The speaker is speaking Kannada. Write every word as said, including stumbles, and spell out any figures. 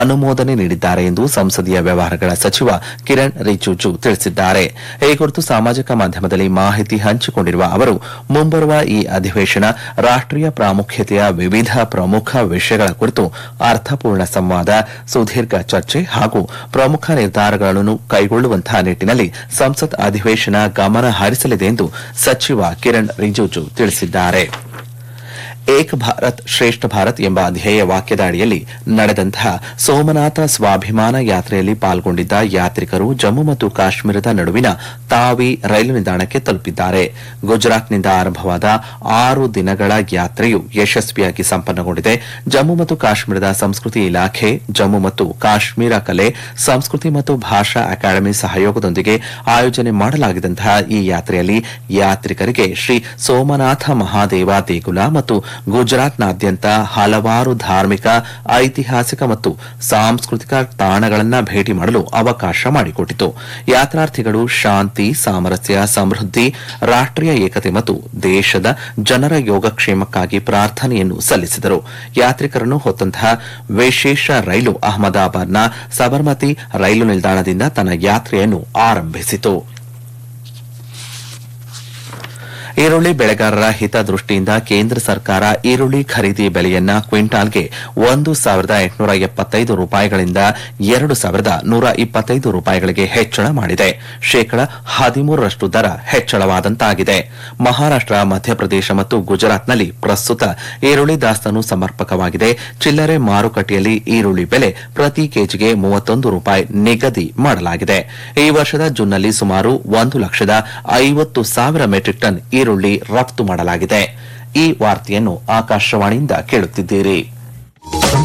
ಅನುಮೋದನೆ ನೀಡಿದ್ದಾರೆ ಎಂದು ಸಂಸದೀಯ ವ್ಯವಹಾರಗಳ ಸಚಿವ ಕಿರಣ್ ರಿಜಿಜು ತಿಳಿಸಿದ್ದಾರೆ. ಈ ಕುರಿತು ಸಾಮಾಜಿಕ ಮಾಧ್ಯಮದಲ್ಲಿ ಮಾಹಿತಿ ಹಂಚಿಕೊಂಡಿರುವ ಅವರು, ಮುಂಬರುವ ಈ ಅಧಿವೇಶನ ರಾಷ್ಟೀಯ ಪ್ರಾಮುಖ್ಯತೆಯ ವಿವಿಧ ಪ್ರಮುಖ ವಿಷಯಗಳ ಕುರಿತು ಅರ್ಥಪೂರ್ಣ ಸಂವಾದ, ಸುದೀರ್ಘ ಚರ್ಚೆ ಹಾಗೂ ಪ್ರಮುಖ ನಿರ್ಧಾರಗಳನ್ನು ಕೈಗೊಳ್ಳುವಂತಹ ನಿಟ್ಟಿನಲ್ಲಿ ಸಂಸತ್ ಅಧಿವೇಶನ ಗಮನ ಹರಿಸಲಿದೆ ಎಂದು ಸಚಿವ ಕಿರಣ್ ರಿಜಿಜು ತಿಳಿಸಿದ್ದಾರೆ. ಏಕ್ ಭಾರತ್ ಶ್ರೇಷ್ಠ ಭಾರತ್ ಎಂಬ ಧ್ಯೇಯ ವಾಕ್ಯದ ಅಡಿಯಲ್ಲಿ ನಡೆದಂತಹ ಸೋಮನಾಥ ಸ್ವಾಭಿಮಾನ ಯಾತ್ರೆಯಲ್ಲಿ ಪಾಲ್ಗೊಂಡಿದ್ದ ಯಾತ್ರಿಕರು ಜಮ್ಮು ಮತ್ತು ಕಾಶ್ಮೀರದ ನಡುವಿನ ತಾವಿ ರೈಲು ನಿಲ್ದಾಣಕ್ಕೆ ತಲುಪಿದ್ದಾರೆ. ಗುಜರಾತ್ನಿಂದ ಆರಂಭವಾದ ಆರು ದಿನಗಳ ಯಾತ್ರೆಯು ಯಶಸ್ವಿಯಾಗಿ ಸಂಪನ್ನಗೊಂಡಿದೆ. ಜಮ್ಮು ಮತ್ತು ಕಾಶ್ಮೀರದ ಸಂಸ್ಕೃತಿ ಇಲಾಖೆ, ಜಮ್ಮು ಮತ್ತು ಕಾಶ್ಮೀರ ಕಲೆ, ಸಂಸ್ಕೃತಿ ಮತ್ತು ಭಾಷಾ ಅಕಾಡೆಮಿ ಸಹಯೋಗದೊಂದಿಗೆ ಆಯೋಜನೆ ಮಾಡಲಾಗಿದ್ದಂತಹ ಈ ಯಾತ್ರೆಯಲ್ಲಿ ಯಾತ್ರಿಕರಿಗೆ ಶ್ರೀ ಸೋಮನಾಥ ಮಹಾದೇವ ದೇಗುಲ ಮತ್ತು ಗುಜರಾತ್ನಾದ್ಯಂತ ಹಲವಾರು ಧಾರ್ಮಿಕ, ಐತಿಹಾಸಿಕ ಮತ್ತು ಸಾಂಸ್ಕೃತಿಕ ತಾಣಗಳನ್ನು ಭೇಟಿ ಮಾಡಲು ಅವಕಾಶ ಮಾಡಿಕೊಟ್ಟಿತು. ಯಾತ್ರಾರ್ಥಿಗಳು ಶಾಂತಿ, ಸಾಮರಸ್ಯ, ಸಮೃದ್ಧಿ, ರಾಷ್ಟೀಯ ಏಕತೆ ಮತ್ತು ದೇಶದ ಜನರ ಯೋಗಕ್ಷೇಮಕ್ಕಾಗಿ ಪ್ರಾರ್ಥನೆಯನ್ನು ಸಲ್ಲಿಸಿದರು. ಯಾತ್ರಿಕರನ್ನು ಹೊತ್ತಂತಹ ವಿಶೇಷ ರೈಲು ಅಹಮದಾಬಾದ್ನ ಸಬರ್ಮತಿ ರೈಲು ನಿಲ್ದಾಣದಿಂದ ತನ್ನ ಯಾತ್ರೆಯನ್ನು ಆರಂಭಿಸಿತು. ಈರುಳ್ಳಿ ಬೆಳೆಗಾರರ ಹಿತದೃಷ್ಟಿಯಿಂದ ಕೇಂದ್ರ ಸರ್ಕಾರ ಈರುಳ್ಳಿ ಖರೀದಿ ಬೆಲೆಯನ್ನ ಕ್ವಿಂಟಾಲ್ಗೆ ಒಂದು ಸಾವಿರದ ಎಂಟುನೂರ ಎಪ್ಪತ್ತೈದು ರೂಪಾಯಿಗಳಿಂದ ಎರಡು ಸಾವಿರದ ನೂರ ಇಪ್ಪತ್ತೈದು ರೂಪಾಯಿಗಳಿಗೆ ಹೆಚ್ಚಳ ಮಾಡಿದೆ. ಶೇಕಡ ಹದಿಮೂರರಷ್ಟು ದರ ಹೆಚ್ಚಳವಾದಂತಾಗಿದೆ. ಮಹಾರಾಷ್ಟ್ರ, ಮಧ್ಯಪ್ರದೇಶ ಮತ್ತು ಗುಜರಾತ್ನಲ್ಲಿ ಪ್ರಸ್ತುತ ಈರುಳ್ಳಿ ದಾಸ್ತಾನು ಸಮರ್ಪಕವಾಗಿದೆ. ಚಿಲ್ಲರೆ ಮಾರುಕಟ್ಟೆಯಲ್ಲಿ ಈರುಳ್ಳಿ ಬೆಲೆ ಪ್ರತಿ ಕೆಜಿಗೆ ಮೂವತ್ತೊಂದು ರೂಪಾಯಿ ನಿಗದಿ ಮಾಡಲಾಗಿದೆ. ಈ ವರ್ಷದ ಜೂನ್ನಲ್ಲಿ ಸುಮಾರು ಒಂದು ಲಕ್ಷದ ಐವತ್ತು ಸಾವಿರ ಮೆಟ್ರಿಕ್ ಟನ್ ಈರುಳ್ಳಿ ರಫ್ತು ಮಾಡಲಾಗಿದೆ. ಈ ವಾರ್ತೆಯನ್ನು ಆಕಾಶವಾಣಿಯಿಂದ ಕೇಳುತ್ತಿದ್ದೀರಿ.